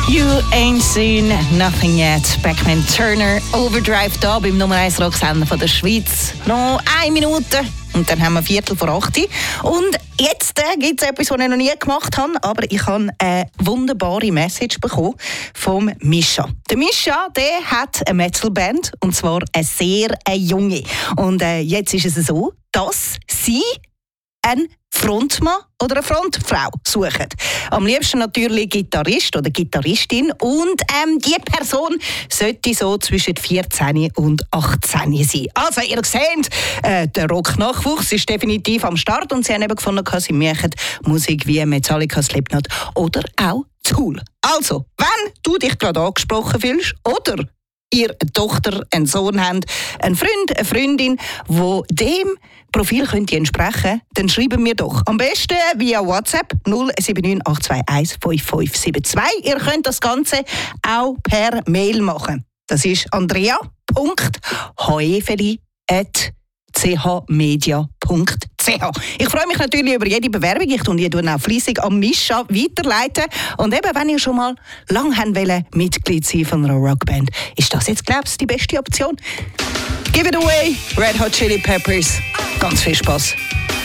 You ain't seen nothing yet. Beckman Turner, Overdrive da beim Nummer 1 Rocksender von der Schweiz. Noch 1 Minute und dann haben wir 7:45. Und jetzt gibt es etwas, was ich noch nie gemacht habe, aber ich habe eine wunderbare Message bekommen vom Mischa. Der Mischa, der hat eine Metalband, und zwar eine sehr junge. Und jetzt ist es so, dass sie einen Frontmann oder eine Frontfrau suchen. Am liebsten natürlich Gitarrist oder Gitarristin. Und die Person sollte so zwischen 14 und 18 sein. Also, ihr seht, der Rock-Nachwuchs ist definitiv am Start. Und sie haben eben gefunden, sie machen Musik wie Metallica, Slipknot oder auch Tool. Also, wenn du dich gerade angesprochen fühlst oder ihr eine Tochter, einen Sohn habt, einen Freund, eine Freundin, wo dem Profil könnt ihr entsprechen, dann schreiben wir doch. Am besten via WhatsApp 079 821 5572. Ihr könnt das Ganze auch per Mail machen. Das ist andrea.hoefeli@chmedia.ch. Ich freue mich natürlich über jede Bewerbung. Ich tue auch fleissig an Mischa weiterleiten. Und eben, wenn ihr schon mal lange Mitglied sein von einer Rockband, ist das jetzt, glaubst du, die beste Option? Give it away, Red Hot Chili Peppers. Ganz viel Spaß.